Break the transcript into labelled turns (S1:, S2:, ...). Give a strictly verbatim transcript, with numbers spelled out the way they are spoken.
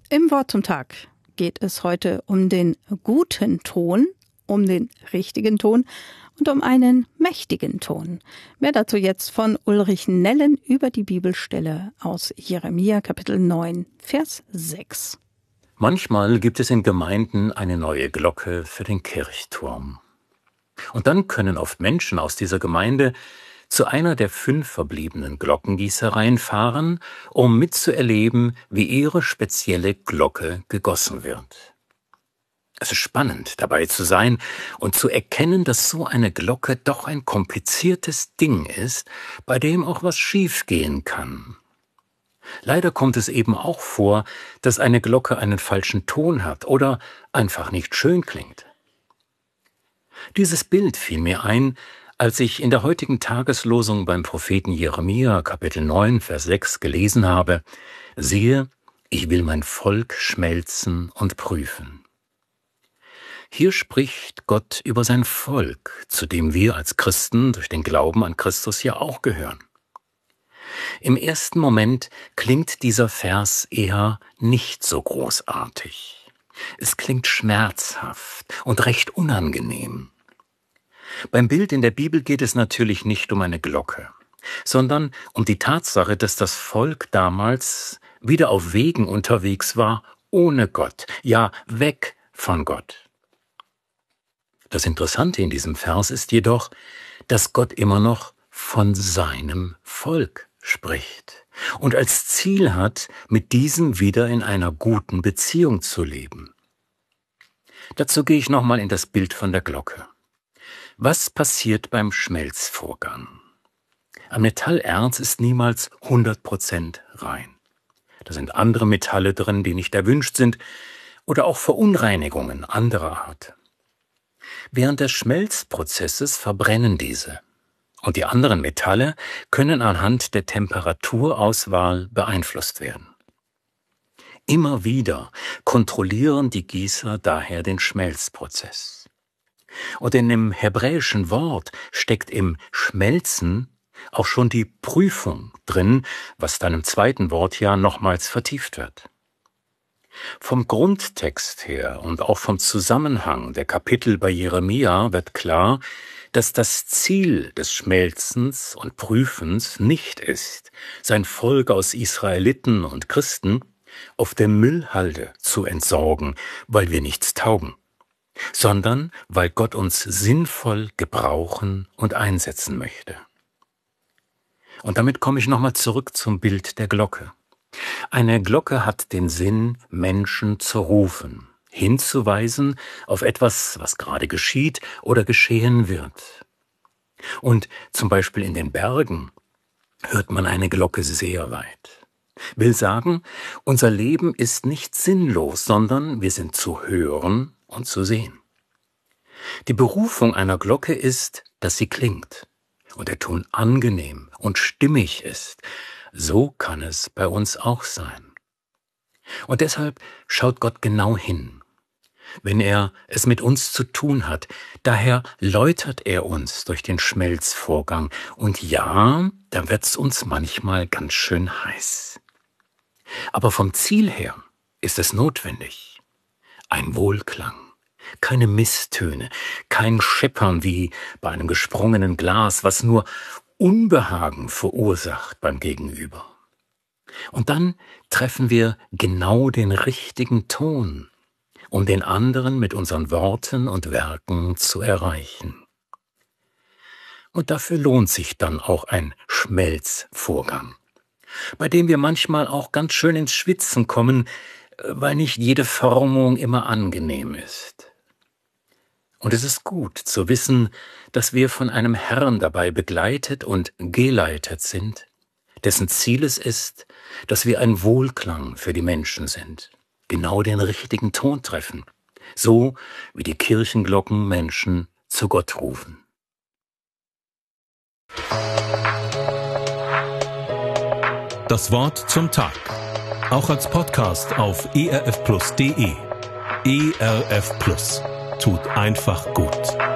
S1: Im Wort zum Tag geht es heute um den guten Ton, um den richtigen Ton und um einen mächtigen Ton. Mehr dazu jetzt von Ulrich Nellen über die Bibelstelle aus Jeremia Kapitel neun, Vers sechs.
S2: Manchmal gibt es in Gemeinden eine neue Glocke für den Kirchturm. Und dann können oft Menschen aus dieser Gemeinde zu einer der fünf verbliebenen Glockengießereien fahren, um mitzuerleben, wie ihre spezielle Glocke gegossen wird. Es ist spannend, dabei zu sein und zu erkennen, dass so eine Glocke doch ein kompliziertes Ding ist, bei dem auch was schiefgehen kann. Leider kommt es eben auch vor, dass eine Glocke einen falschen Ton hat oder einfach nicht schön klingt. Dieses Bild fiel mir ein, als ich in der heutigen Tageslosung beim Propheten Jeremia, Kapitel neun, Vers sechs gelesen habe: Siehe, ich will mein Volk schmelzen und prüfen. Hier spricht Gott über sein Volk, zu dem wir als Christen durch den Glauben an Christus ja auch gehören. Im ersten Moment klingt dieser Vers eher nicht so großartig. Es klingt schmerzhaft und recht unangenehm. Beim Bild in der Bibel geht es natürlich nicht um eine Glocke, sondern um die Tatsache, dass das Volk damals wieder auf Wegen unterwegs war, ohne Gott, ja, weg von Gott. Das Interessante in diesem Vers ist jedoch, dass Gott immer noch von seinem Volk spricht und als Ziel hat, mit diesem wieder in einer guten Beziehung zu leben. Dazu gehe ich nochmal in das Bild von der Glocke. Was passiert beim Schmelzvorgang? Ein Metallerz ist niemals hundert Prozent rein. Da sind andere Metalle drin, die nicht erwünscht sind, oder auch Verunreinigungen anderer Art. Während des Schmelzprozesses verbrennen diese, und die anderen Metalle können anhand der Temperaturauswahl beeinflusst werden. Immer wieder kontrollieren die Gießer daher den Schmelzprozess. Und in dem hebräischen Wort steckt im Schmelzen auch schon die Prüfung drin, was dann im zweiten Wort ja nochmals vertieft wird. Vom Grundtext her und auch vom Zusammenhang der Kapitel bei Jeremia wird klar, dass das Ziel des Schmelzens und Prüfens nicht ist, sein Volk aus Israeliten und Christen auf der Müllhalde zu entsorgen, weil wir nichts taugen, sondern weil Gott uns sinnvoll gebrauchen und einsetzen möchte. Und damit komme ich nochmal zurück zum Bild der Glocke. Eine Glocke hat den Sinn, Menschen zu rufen, hinzuweisen auf etwas, was gerade geschieht oder geschehen wird. Und zum Beispiel in den Bergen hört man eine Glocke sehr weit. Will sagen, unser Leben ist nicht sinnlos, sondern wir sind zu hören und zu sehen. Die Berufung einer Glocke ist, dass sie klingt und der Ton angenehm und stimmig ist. So kann es bei uns auch sein. Und deshalb schaut Gott genau hin, wenn er es mit uns zu tun hat. Daher läutert er uns durch den Schmelzvorgang. Und ja, da wird's uns manchmal ganz schön heiß. Aber vom Ziel her ist es notwendig. Ein Wohlklang, keine Misstöne, kein Scheppern wie bei einem gesprungenen Glas, was nur Unbehagen verursacht beim Gegenüber. Und dann treffen wir genau den richtigen Ton, um den anderen mit unseren Worten und Werken zu erreichen. Und dafür lohnt sich dann auch ein Schmelzvorgang, bei dem wir manchmal auch ganz schön ins Schwitzen kommen, weil nicht jede Formung immer angenehm ist. Und es ist gut zu wissen, dass wir von einem Herrn dabei begleitet und geleitet sind, dessen Ziel es ist, dass wir ein Wohlklang für die Menschen sind, genau den richtigen Ton treffen, so wie die Kirchenglocken Menschen zu Gott rufen.
S3: Das Wort zum Tag, auch als Podcast auf e r f plus punkt d e. E R F Plus. Tut einfach gut.